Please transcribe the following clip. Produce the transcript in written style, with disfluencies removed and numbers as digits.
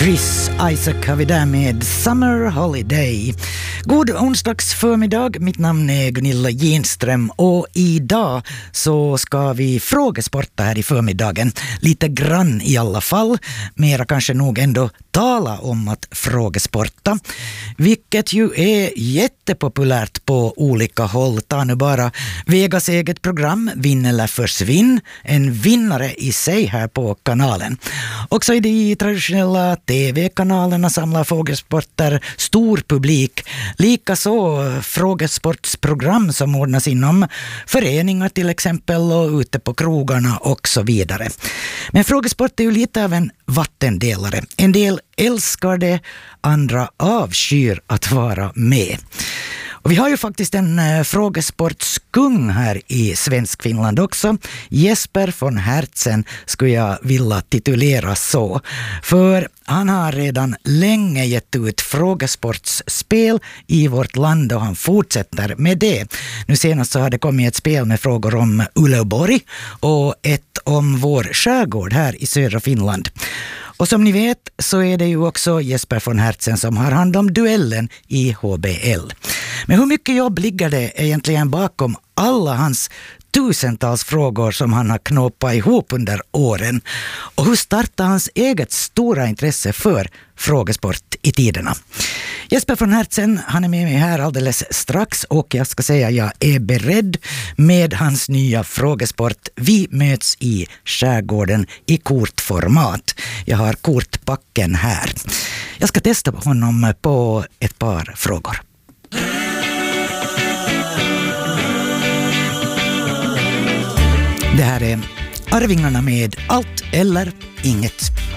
Chris Isaac har vi där med Summer Holiday. God onsdags förmiddag, mitt namn är Gunilla Ginström och idag så ska vi frågesporta här i förmiddagen. Lite grann i alla fall, mera kanske nog ändå tala om att frågesporta. Vilket ju är jättepopulärt på olika håll. Ta nu bara Vegas eget program Vinn eller försvinn. En vinnare i sig här på kanalen. Också i de traditionella TV-kanalerna samlar frågesporter stor publik. Likaså frågesportsprogram som ordnas inom föreningar till exempel och ute på krogarna och så vidare. Men frågesport är ju lite av en vattendelare. En del älskar det, andra avskyr att vara med. Och vi har ju faktiskt en frågesportskung här i Svensk Finland också. Jesper von Hertzen skulle jag vilja titulera så. För han har redan länge gett ut frågesportsspel i vårt land och han fortsätter med det. Nu senast så har det kommit ett spel med frågor om Uleåborg och ett om vår skärgård här i södra Finland. Och som ni vet så är det ju också Jesper von Hertzen som har hand om duellen i HBL. Men hur mycket jobb ligger det egentligen bakom alla hans tusentals frågor som han har knåpat ihop under åren? Och hur startar hans eget stora intresse för frågesport i tiderna? Jesper von Hertzen, han är med mig här alldeles strax och jag ska säga jag är beredd med hans nya frågesport. Vi möts i skärgården i kortformat. Jag har kortpacken här. Jag ska testa honom på ett par frågor. Det här är Arvingarna med Allt eller inget.